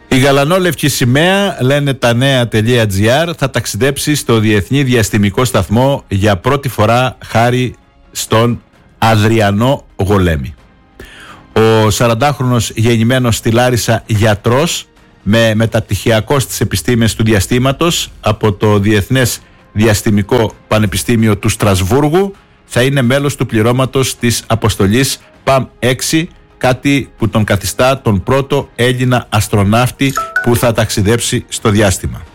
Η γαλανόλευκη σημαία, λένε τα νέα.gr, θα ταξιδέψει στο Διεθνή Διαστημικό Σταθμό για πρώτη φορά χάρη στον Αδριανό Γολέμη. Ο 40χρονος γεννημένος στη Λάρισα γιατρός με μεταπτυχιακό στις επιστήμες του διαστήματος από το Διεθνές Διαστημικό Πανεπιστήμιο του Στρασβούργου θα είναι μέλος του πληρώματος της αποστολής ΠΑΜ-6, κάτι που τον καθιστά τον πρώτο Έλληνα αστροναύτη που θα ταξιδέψει στο διάστημα.